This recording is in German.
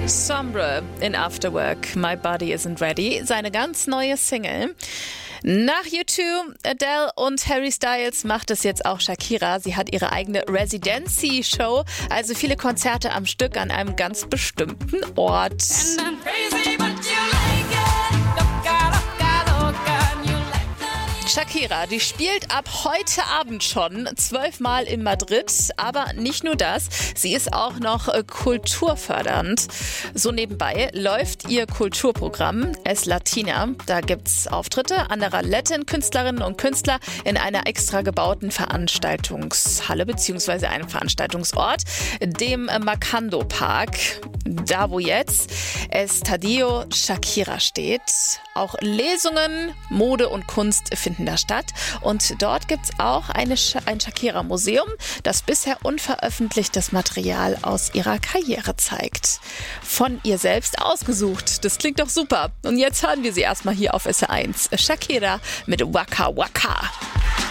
Sombre in Afterwork, My Body Isn't Ready, seine ganz neue Single. Nach U2, Adele und Harry Styles macht es jetzt auch Shakira. Sie hat ihre eigene Residency-Show, also viele Konzerte am Stück an einem ganz bestimmten Ort. Shakira, die spielt ab heute Abend schon 12 Mal in Madrid, aber nicht nur das, sie ist auch noch kulturfördernd. So nebenbei läuft ihr Kulturprogramm Es Latina. Da gibt's Auftritte anderer Latin-Künstlerinnen und Künstler in einer extra gebauten Veranstaltungshalle bzw. einem Veranstaltungsort, dem Macondo Park, da wo jetzt Estadio Shakira steht. Auch Lesungen, Mode und Kunst finden da statt. Und dort gibt es auch ein Shakira-Museum, das bisher unveröffentlichtes Material aus ihrer Karriere zeigt. Von ihr selbst ausgesucht. Das klingt doch super. Und jetzt hören wir sie erstmal hier auf SR1. Shakira mit Waka Waka.